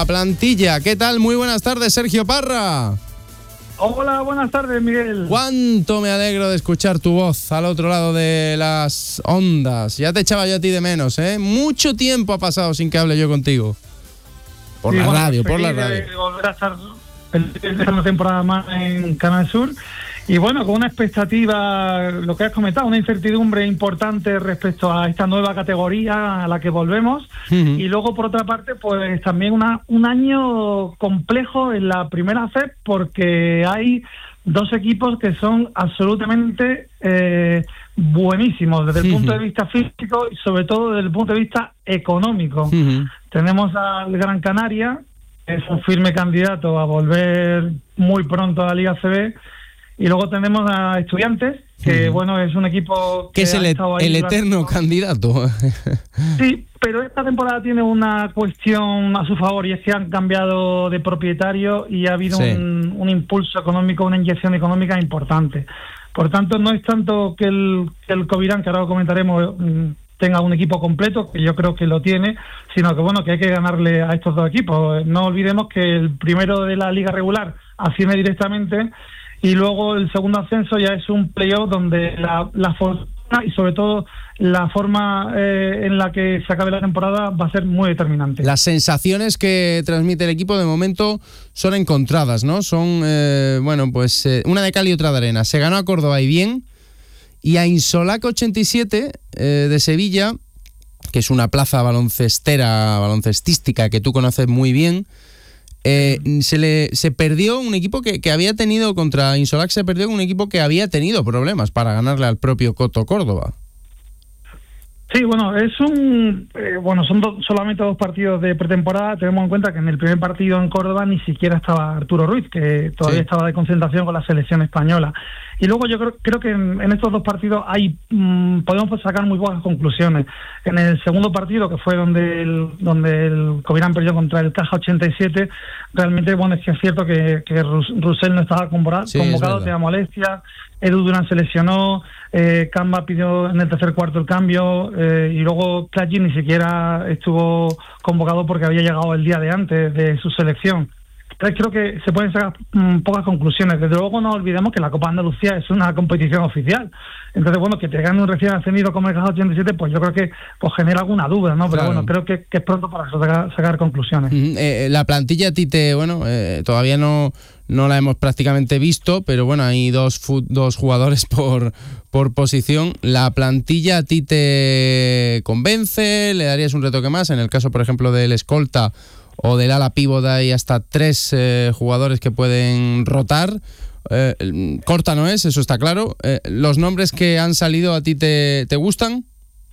la plantilla. ¿Qué tal? Muy buenas tardes, Sergio Parra. Hola, buenas tardes, Miguel. Cuánto me alegro de escuchar tu voz al otro lado de las ondas. Ya te echaba yo a ti de menos, ¿eh? Mucho tiempo ha pasado sin que hable yo contigo. Por la radio. Volver a estar una temporada más en Canal Sur. Y bueno, con una expectativa, lo que has comentado, una incertidumbre importante respecto a esta nueva categoría a la que volvemos. Uh-huh. Y luego, por otra parte, pues también un año complejo en la primera FEP, porque hay dos equipos que son absolutamente buenísimos desde el punto de vista físico y sobre todo desde el punto de vista económico. Uh-huh. Tenemos al Gran Canaria, que es un firme candidato a volver muy pronto a la Liga CB. Y luego tenemos a Estudiantes, que bueno, es un equipo que es el eterno candidato. Sí, pero esta temporada tiene una cuestión a su favor, y es que han cambiado de propietario y ha habido un impulso económico, una inyección económica importante. Por tanto, no es tanto que el Covirán, que ahora lo comentaremos, tenga un equipo completo, que yo creo que lo tiene, sino que bueno, que hay que ganarle a estos dos equipos. No olvidemos que el primero de la liga regular asciende directamente, y luego el segundo ascenso ya es un playoff donde la fortuna y sobre todo la forma en la que se acabe la temporada va a ser muy determinante. Las sensaciones que transmite el equipo de momento son encontradas, ¿no? Son, una de cal y otra de arena. Se ganó a Córdoba y bien, y a Insolac 87 de Sevilla, que es una plaza baloncestística que tú conoces muy bien, se perdió un equipo que había tenido contra Insolac, se perdió un equipo que había tenido problemas para ganarle al propio Coto Córdoba. Sí, bueno, son solamente 2 partidos de pretemporada. Tenemos en cuenta que en el primer partido en Córdoba ni siquiera estaba Arturo Ruiz, que todavía estaba de concentración con la selección española. Y luego yo creo que en estos 2 partidos podemos sacar muy pocas conclusiones. En el segundo partido, que fue donde el Covirán perdió contra el Caja 87, realmente bueno, es que es cierto que Rusell no estaba convocado, tenía molestia, Edu Durán se lesionó, Camba pidió en el tercer cuarto el cambio, y luego Klaji ni siquiera estuvo convocado porque había llegado el día de antes de su selección. Entonces creo que se pueden sacar pocas conclusiones. Desde luego no olvidemos que la Copa Andalucía es una competición oficial. Entonces, bueno, que te gane un recién ascendido como el Caja 87, pues yo creo que genera alguna duda, ¿no? Pero claro, bueno, creo que es pronto para sacar conclusiones. La plantilla a ti todavía no la hemos prácticamente visto, pero bueno, hay dos jugadores por posición. ¿La plantilla a ti te convence? ¿Le darías un retoque más? En el caso, por ejemplo, del escolta o del ala pívot, hay hasta 3 jugadores que pueden rotar. Corta no es, eso está claro. ¿Los nombres que han salido a ti te gustan?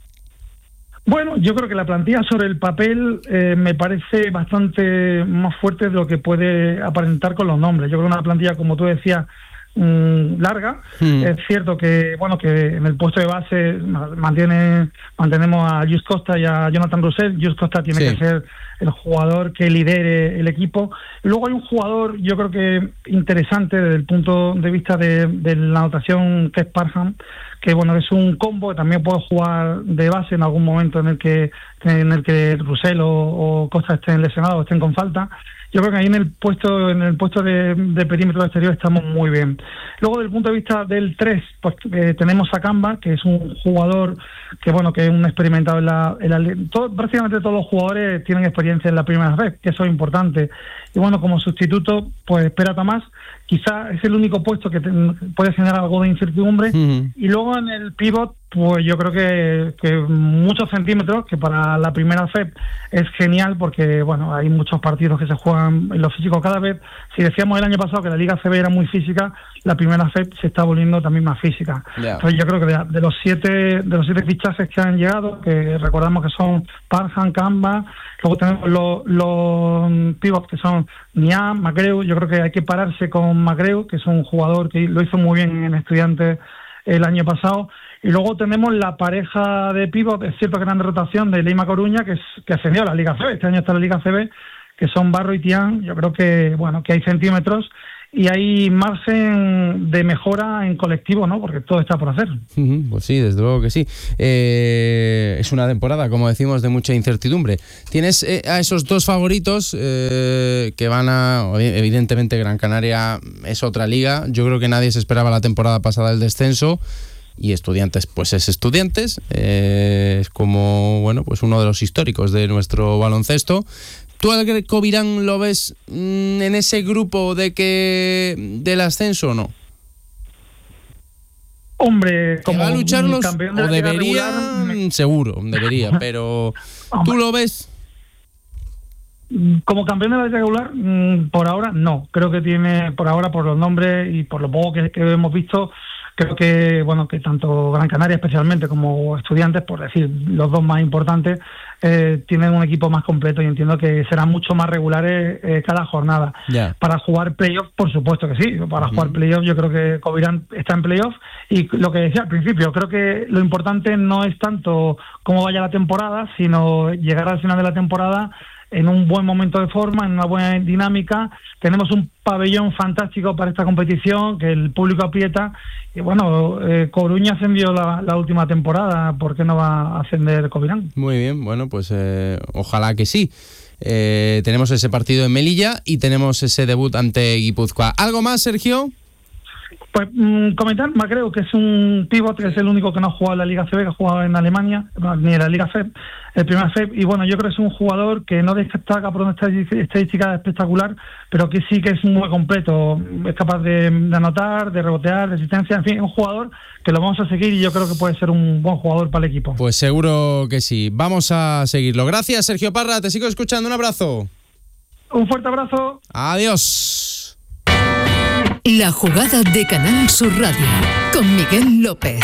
Bueno, yo creo que la plantilla sobre el papel me parece bastante más fuerte de lo que puede aparentar con los nombres. Yo creo que una plantilla, como tú decías, larga. Es cierto que en el puesto de base mantenemos a Just Costa y a Jonathan Rusell. Just Costa tiene que ser el jugador que lidere el equipo. Luego hay un jugador, yo creo que interesante desde el punto de vista de la anotación, que es Parham, que bueno, es un combo que también puede jugar de base en algún momento en el que Rusell o Costa estén lesionados o estén con falta. Yo creo que ahí en el puesto de perímetro exterior estamos muy bien. Luego, desde el punto de vista del 3, pues tenemos a Camba, que es un jugador que es un experimentado prácticamente todos los jugadores tienen experiencia en la primera vez, que eso es importante. Y bueno, como sustituto, pues espera Tomás. Quizá es el único puesto que puede generar algo de incertidumbre. Y luego en el pivot, pues yo creo que muchos centímetros, que para la primera FEP es genial, porque bueno, hay muchos partidos que se juegan en lo físico cada vez. Si decíamos el año pasado que la Liga CB era muy física, la primera FEP se está volviendo también más física. Entonces yo creo que de los siete fichajes que han llegado, que recordamos que son Parham, Camba, luego tenemos los pivots que son Niam, Macreu. Yo creo que hay que pararse con Macreu, que es un jugador que lo hizo muy bien en Estudiantes el año pasado. Y luego tenemos la pareja de pívot, es cierto que eran de rotación, de Leima Coruña, que ascendió a la Liga CB. Este año está en la Liga CB, que son Barro y Tian. Yo creo que, bueno, que hay centímetros y hay margen de mejora en colectivo, ¿no? Porque todo está por hacer. Pues sí, desde luego que sí. Es una temporada, como decimos, de mucha incertidumbre. Tienes a esos dos favoritos que van a... Evidentemente, Gran Canaria es otra liga. Yo creo que nadie se esperaba la temporada pasada el descenso. Y Estudiantes, pues es Estudiantes. Es como, bueno, pues uno de los históricos de nuestro baloncesto. ¿Tú al Covirán lo ves en ese grupo del ascenso o no? Hombre, como va a lucharlos campeón de o la liga debería, regular, seguro, debería, pero ¿tú lo ves? Como campeón de la liga regular, por ahora no. Creo que tiene, por ahora, por los nombres y por lo poco que hemos visto, creo que, bueno, que tanto Gran Canaria especialmente como Estudiantes, por decir los dos más importantes, tienen un equipo más completo y entiendo que serán mucho más regulares cada jornada. Yeah. Para jugar playoff, por supuesto que sí. Para jugar playoff, yo creo que Covirán está en playoff. Y lo que decía al principio, creo que lo importante no es tanto cómo vaya la temporada, sino llegar al final de la temporada en un buen momento de forma, en una buena dinámica. Tenemos un pabellón fantástico para esta competición, que el público aprieta. Y bueno, Coruña ascendió la última temporada, ¿por qué no va a ascender Covirán? Muy bien, bueno, pues ojalá que sí. Tenemos ese partido en Melilla y tenemos ese debut ante Guipúzcoa. ¿Algo más, Sergio? Pues comentar, Macreu, que es un pívot, que es el único que no ha jugado en la Liga CB, que ha jugado en Alemania, ni en la Liga FEB, el primer FEB, y bueno, yo creo que es un jugador que no destaca por una estadística espectacular, pero que sí que es muy completo, es capaz de anotar, de rebotear, de asistencia, en fin, es un jugador que lo vamos a seguir y yo creo que puede ser un buen jugador para el equipo. Pues seguro que sí, vamos a seguirlo. Gracias, Sergio Parra, te sigo escuchando, un abrazo. Un fuerte abrazo. Adiós. La jugada de Canal Sur Radio con Miguel López.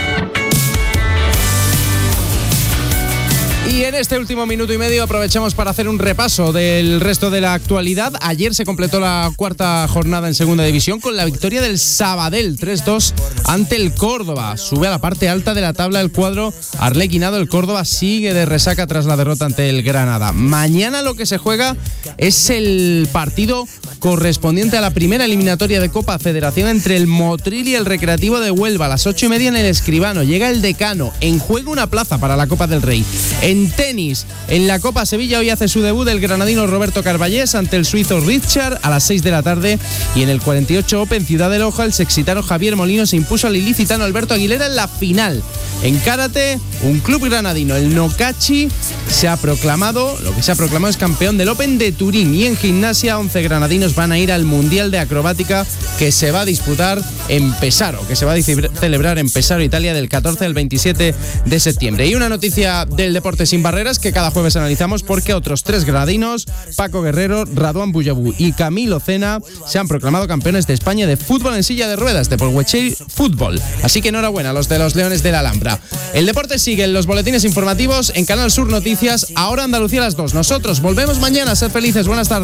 Y en este último minuto y medio aprovechamos para hacer un repaso del resto de la actualidad. Ayer se completó la cuarta jornada en segunda división con la victoria del Sabadell 3-2 ante el Córdoba. Sube a la parte alta de la tabla el cuadro arlequinado. El Córdoba sigue de resaca tras la derrota ante el Granada. Mañana lo que se juega es el partido correspondiente a la primera eliminatoria de Copa Federación entre el Motril y el Recreativo de Huelva. A las 8:30 en el Escribano. Llega el Decano. En juego una plaza para la Copa del Rey. En tenis, en la Copa Sevilla hoy hace su debut el granadino Roberto Carballés ante el suizo Richard a las 6 de la tarde, y en el 48 Open Ciudad de Loja el sexitano Javier Molino se impuso al ilicitano Alberto Aguilera en la final. En karate, un club granadino, el Nocachi, lo que se ha proclamado es campeón del Open de Turín, y en gimnasia 11 granadinos van a ir al Mundial de Acrobática que se va a disputar en Pesaro, que se va a celebrar en Pesaro, Italia, del 14 al 27 de septiembre. Y una noticia del deporte sin barreras que cada jueves analizamos, porque otros 3 granadinos, Paco Guerrero, Raduan Buyabú y Camilo Cena, se han proclamado campeones de España de fútbol en silla de ruedas, de Polhuechey Fútbol. Así que enhorabuena a los de los Leones de la Alhambra. El deporte sigue en los boletines informativos en Canal Sur Noticias. Ahora Andalucía a las 2. Nosotros volvemos mañana. Sed felices. Buenas tardes.